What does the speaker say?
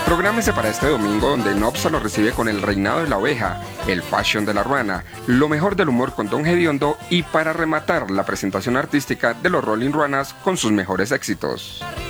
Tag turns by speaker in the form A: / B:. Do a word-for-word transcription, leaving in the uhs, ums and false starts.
A: Prográmese para este domingo donde Nopsa lo recibe con el reinado de la oveja, el fashion de la ruana, lo mejor del humor con Don Gediondo y para rematar la presentación artística de los Rolling Ruanas con sus mejores éxitos.